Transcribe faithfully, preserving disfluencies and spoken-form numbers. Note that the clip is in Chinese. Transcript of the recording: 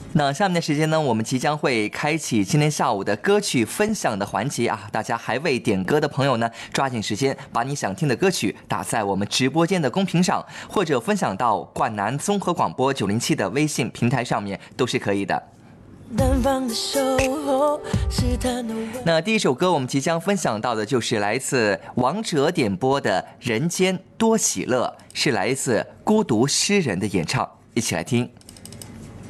那下面的时间呢，我们即将会开启今天下午的歌曲分享的环节啊！大家还未点歌的朋友呢，抓紧时间把你想听的歌曲打在我们直播间的公屏上，或者分享到灌南综合广播九零七的微信平台上面，都是可以的。南方的守候是他的。那第一首歌我们即将分享到的就是来自王哲点播的《人间多喜乐》，是来自孤独诗人的演唱，一起来听。